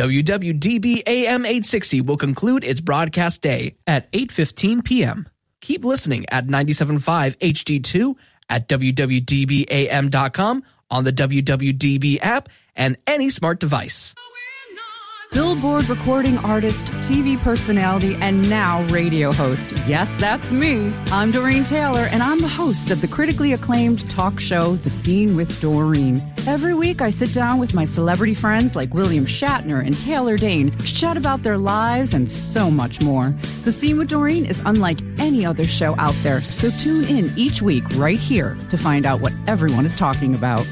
WWDB AM 860 will conclude its broadcast day at 8:15 p.m. Keep listening at 97.5 HD2 at WWDBAM.com, on the WWDB app, and any smart device. Billboard recording artist, TV personality, and now radio host. Yes, that's me. I'm Doreen Taylor, and I'm the host of the critically acclaimed talk show, The Scene with Doreen. Every week, I sit down with my celebrity friends like William Shatner and Taylor Dayne to chat about their lives and so much more. The Scene with Doreen is unlike any other show out there, so tune in each week right here to find out what everyone is talking about.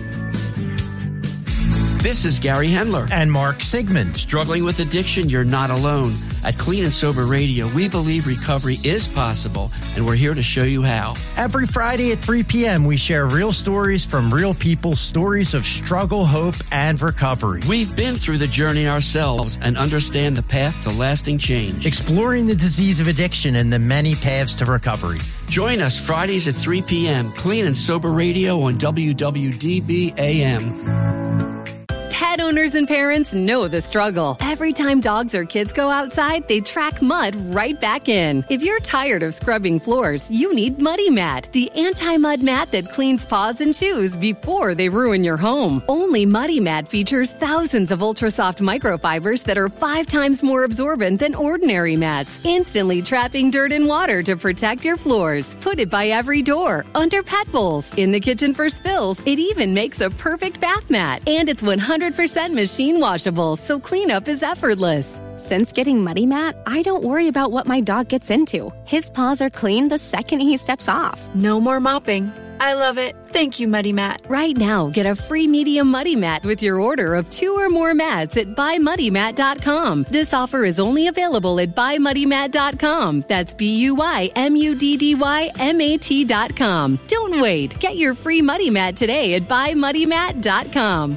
This is Gary Hendler. And Mark Sigmund. Struggling with addiction? You're not alone. At Clean and Sober Radio, we believe recovery is possible, and we're here to show you how. Every Friday at 3 p.m., we share real stories from real people, stories of struggle, hope, and recovery. We've been through the journey ourselves and understand the path to lasting change. Exploring the disease of addiction and the many paths to recovery. Join us Fridays at 3 p.m., Clean and Sober Radio on WWDB AM. Pet owners and parents know the struggle. Every time dogs or kids go outside, they track mud right back in. If you're tired of scrubbing floors, you need Muddy Mat, the anti-mud mat that cleans paws and shoes before they ruin your home. Only Muddy Mat features thousands of ultra-soft microfibers that are 5 times more absorbent than ordinary mats, instantly trapping dirt and water to protect your floors. Put it by every door, under pet bowls, in the kitchen for spills. It even makes a perfect bath mat. And it's 100% machine washable, so cleanup is effortless. Since getting Muddy Mat, I don't worry about what my dog gets into. His paws are clean the second he steps off. No more mopping. I love it. Thank you, Muddy Mat. Right now, get a free medium Muddy Mat with your order of 2 or more mats at buymuddymat.com. This offer is only available at buymuddymat.com. That's BUYMUDDYMAT.com. Don't wait. Get your free Muddy Mat today at buymuddymat.com.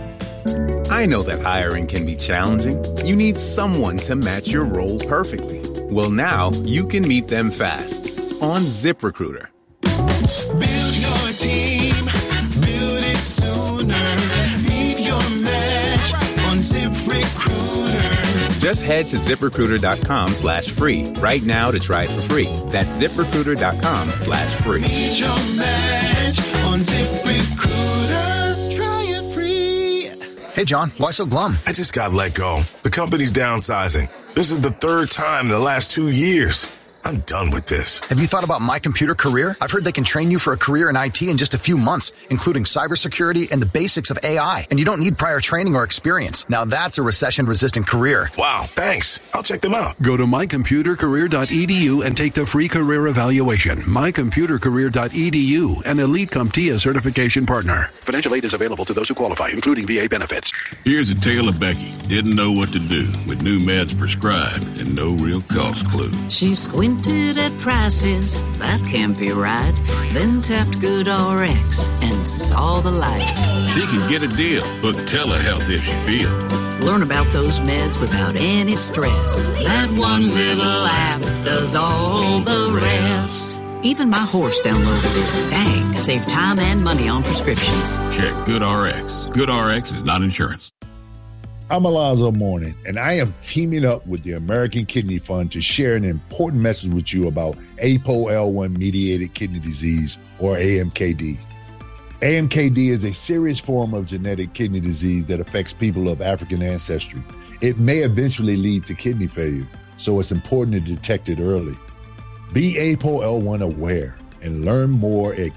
I know that hiring can be challenging. You need someone to match your role perfectly. Well, now you can meet them fast on ZipRecruiter. Build your team, build it sooner. Meet your match on ZipRecruiter. Just head to ZipRecruiter.com/free right now to try it for free. That's ZipRecruiter.com/free. Meet your match on ZipRecruiter. Try it free. Hey, John, why so glum? I just got let go. The company's downsizing. This is the 3rd time in the last 2 years. I'm done with this. Have you thought about My Computer Career? I've heard they can train you for a career in IT in just a few months, including cybersecurity and the basics of AI. And you don't need prior training or experience. Now that's a recession-resistant career. Wow, thanks. I'll check them out. Go to mycomputercareer.edu and take the free career evaluation. mycomputercareer.edu, an Elite CompTIA certification partner. Financial aid is available to those who qualify, including VA benefits. Here's a tale of Becky. Didn't know what to do with new meds prescribed and no real cost clue. She squinted at prices, that can't be right. Then tapped GoodRx and saw the light. She can get a deal, book telehealth if she feels. Learn about those meds without any stress. That one little app does all the rest. Even my horse downloaded it. Dang, save time and money on prescriptions. Check GoodRx. GoodRx is not insurance. I'm Alonzo Mourning, and I am teaming up with the American Kidney Fund to share an important message with you about APOL1-mediated kidney disease, or AMKD. AMKD is a serious form of genetic kidney disease that affects people of African ancestry. It may eventually lead to kidney failure, so it's important to detect it early. Be APOL1 aware and learn more at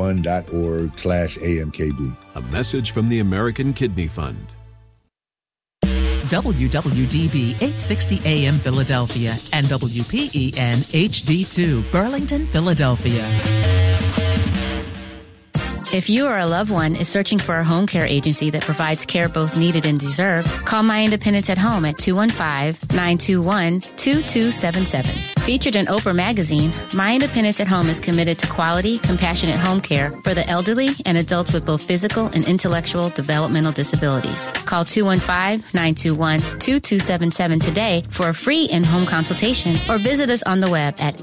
kidneyfund.org/AMKD. A message from the American Kidney Fund. WWDB 860 AM Philadelphia and WPEN HD2 Burlington, Philadelphia. If you or a loved one is searching for a home care agency that provides care both needed and deserved, call My Independence at Home at 215-921-2277. Featured in Oprah Magazine, My Independence at Home is committed to quality, compassionate home care for the elderly and adults with both physical and intellectual developmental disabilities. Call 215-921-2277 today for a free in-home consultation or visit us on the web at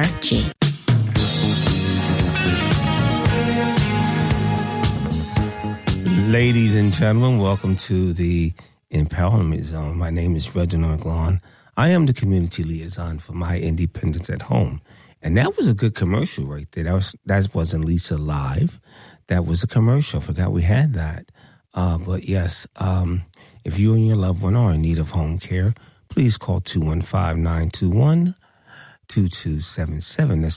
myIAH.org. Ladies and gentlemen, welcome to the Empowerment Zone. My name is Reginald McLawn. I am the community liaison for My Independence at Home. And that was a good commercial right there. That wasn't Lisa Live. That was a commercial. I forgot we had that. But yes, if you and your loved one are in need of home care, please call 215-921-2277. That's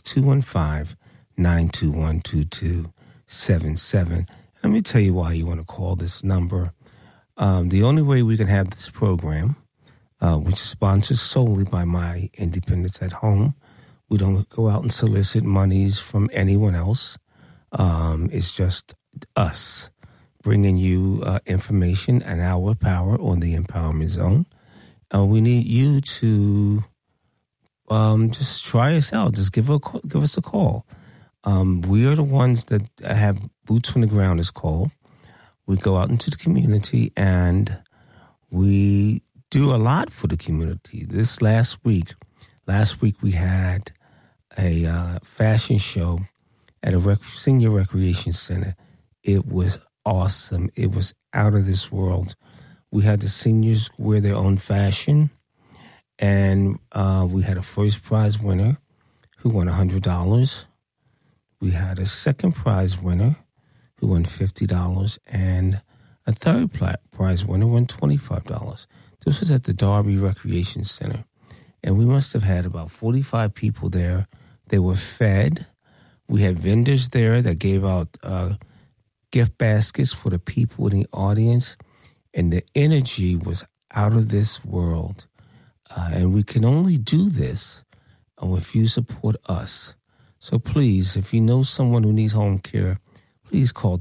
215-921-2277. Let me tell you why you want to call this number. The only way we can have this program, which is sponsored solely by My Independence at Home, we don't go out and solicit monies from anyone else. It's just us bringing you information and our power on the Empowerment Zone. We need you to just try us out. Just give us a call. We are the ones that have boots on the ground, is called. We go out into the community and we do a lot for the community. Last week we had a fashion show at a senior recreation center. It was awesome. It was out of this world. We had the seniors wear their own fashion, and we had a first prize winner who won $100. We had a second prize winner who won $50, and a third prize winner won $25. This was at the Darby Recreation Center, and we must have had about 45 people there. They were fed. We had vendors there that gave out gift baskets for the people in the audience, and the energy was out of this world. And we can only do this if you support us. So please, if you know someone who needs home care, please call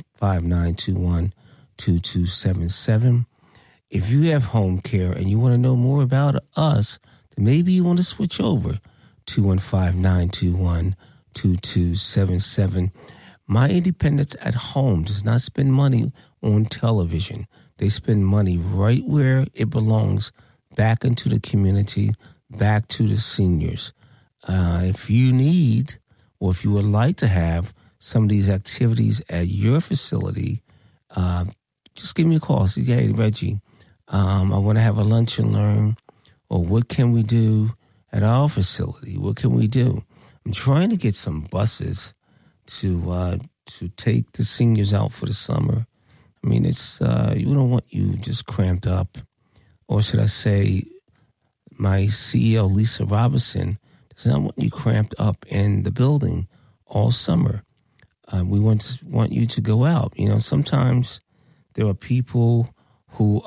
215-921-2277. If you have home care and you want to know more about us, then maybe you want to switch over. 215-921-2277. My Independence at Home does not spend money on television. They spend money right where it belongs, back into the community, back to the seniors. If you need, or if you would like to have some of these activities at your facility, just give me a call. Say, hey, Reggie, I want to have a lunch and learn, or what can we do at our facility? What can we do? I'm trying to get some buses to take the seniors out for the summer. I mean, it's we don't want you just cramped up, or should I say, my CEO Lisa Robinson does not want you cramped up in the building all summer. We want you to go out. You know, sometimes there are people who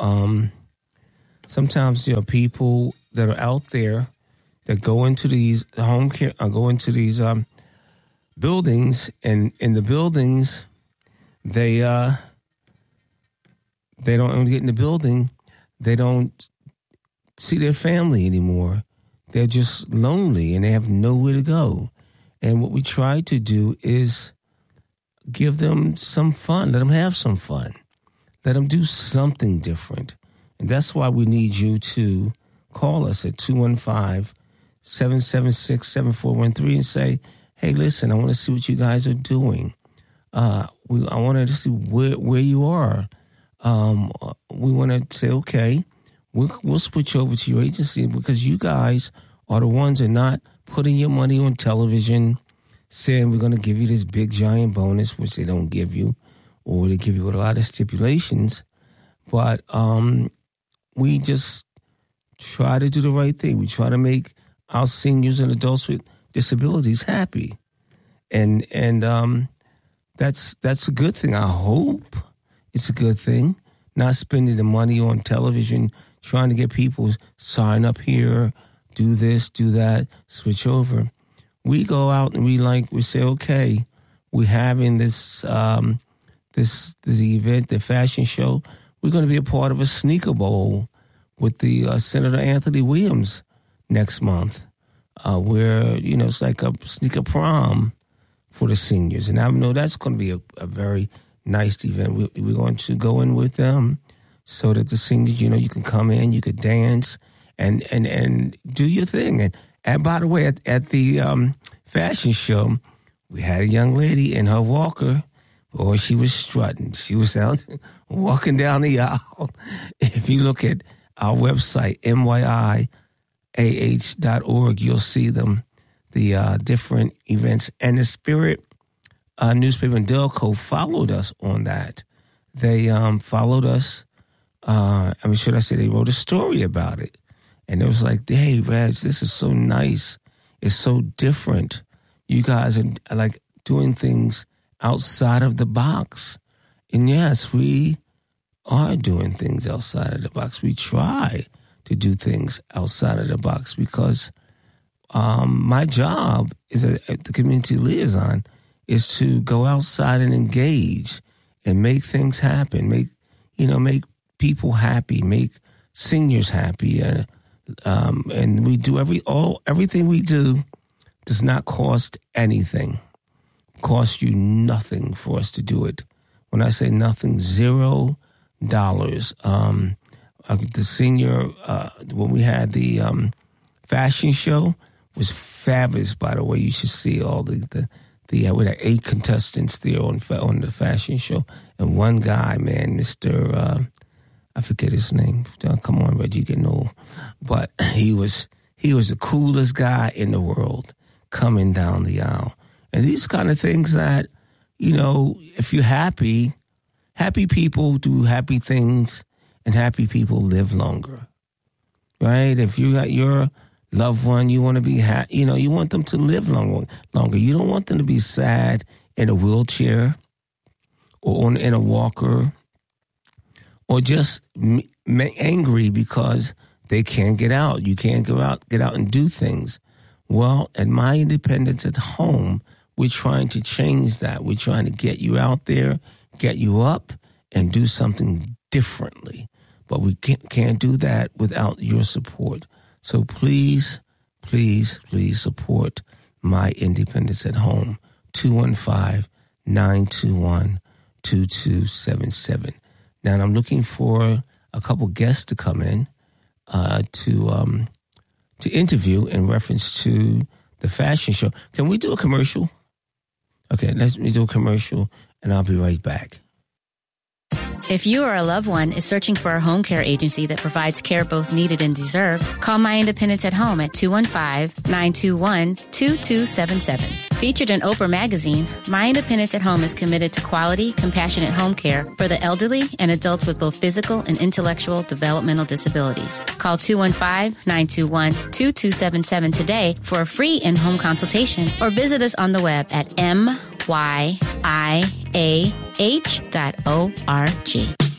that are out there that go into these home care, go into these buildings, and in the buildings, they don't get in the building, they don't see their family anymore. They're just lonely and they have nowhere to go. And what we try to do is give them some fun, let them have some fun, let them do something different. And that's why we need you to call us at 215-776-7413 and say, hey, listen, I want to see what you guys are doing. I want to see where you are. We want to say, okay, we'll switch over to your agency because you guys are the ones that are not putting your money on television, saying we're going to give you this big giant bonus, which they don't give you, or they give you with a lot of stipulations. But we just try to do the right thing. We try to make our seniors and adults with disabilities happy. And that's a good thing. I hope it's a good thing. Not spending the money on television, trying to get people sign up here, do this, do that, switch over. We go out and we say, okay, we're having this event, the fashion show. We're going to be a part of a sneaker bowl with the Senator Anthony Williams next month, where, it's like a sneaker prom for the seniors. And I know that's going to be a very nice event. We're going to go in with them so that the seniors, you can come in, you could dance and do your thing. And by the way, at the fashion show, we had a young lady in her walker or she was strutting. She was out walking down the aisle. If you look at our website, myiah.org, you'll see them, the different events. And the Spirit newspaper in Delco followed us on that. They followed us. Should I say they wrote a story about it. And it was like, hey, Reg, this is so nice. It's so different. You guys are like doing things outside of the box. And yes, we are doing things outside of the box. We try to do things outside of the box because my job is the community liaison is to go outside and engage and make things happen, make people happy, make seniors happy. And we do everything we do does not cost anything. Cost you nothing for us to do it. When I say nothing, $0. The senior, when we had the fashion show, was fabulous, by the way. You should see all we had 8 contestants there on the fashion show. And one guy, man, Mr. I forget his name. Come on, Reggie, getting old. But he was the coolest guy in the world coming down the aisle. And these kind of things that, if you're happy people do happy things and happy people live longer, right? If you got your loved one, you want to be happy, you want them to live longer. You don't want them to be sad in a wheelchair or in a walker or just angry because they can't get out. You can't get out and do things. Well, at My Independence at Home, we're trying to change that. We're trying to get you out there, get you up, and do something differently. But we can't do that without your support. So please, please, please support My Independence at Home, 215-921-2277. Now, I'm looking for a couple guests to come in to interview in reference to the fashion show. Can we do a commercial? Okay, let me do a commercial, and I'll be right back. If you or a loved one is searching for a home care agency that provides care both needed and deserved, call My Independence at Home at 215-921-2277. Featured in Oprah Magazine, My Independence at Home is committed to quality, compassionate home care for the elderly and adults with both physical and intellectual developmental disabilities. Call 215-921-2277 today for a free in-home consultation or visit us on the web at myiah.org.